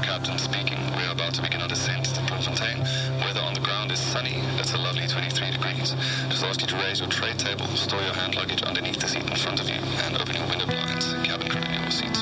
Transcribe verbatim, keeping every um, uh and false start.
captain speaking. We're about to begin our descent to Bloemfontein. Weather on the ground is sunny. It's a lovely twenty-three degrees. Just ask you to raise your tray table, store your hand luggage underneath the seat in front of you.